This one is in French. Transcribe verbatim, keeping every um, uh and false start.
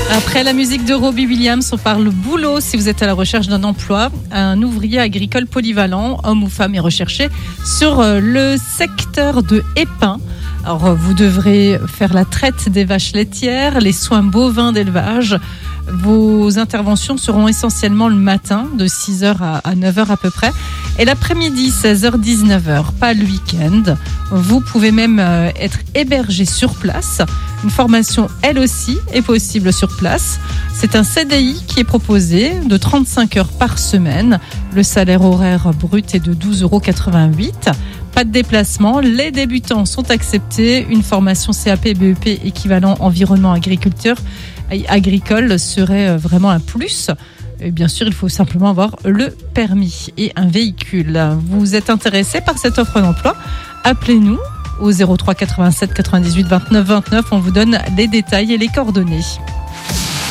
Après la musique de Robbie Williams, on parle boulot. Si vous êtes à la recherche d'un emploi, un ouvrier agricole polyvalent, homme ou femme, est recherché sur le secteur de Épin. Alors, vous devrez faire la traite des vaches laitières, les soins bovins d'élevage. Vos interventions seront essentiellement le matin, de six heures à neuf heures à peu près. Et l'après-midi, seize heures dix-neuf heures, pas le week-end. Vous pouvez même être hébergé sur place. Une formation, elle aussi, est possible sur place. C'est un C D I qui est proposé de trente-cinq heures par semaine. Le salaire horaire brut est de douze euros quatre-vingt-huit. Pas de déplacement, les débutants sont acceptés. Une formation C A P B E P équivalent environnement agriculteur agricole serait vraiment un plus. Et bien sûr, il faut simplement avoir le permis et un véhicule. Vous êtes intéressé par cette offre d'emploi? Appelez-nous au zéro trois quatre-vingt-sept quatre-vingt-dix-huit vingt-neuf vingt-neuf. On vous donne les détails et les coordonnées.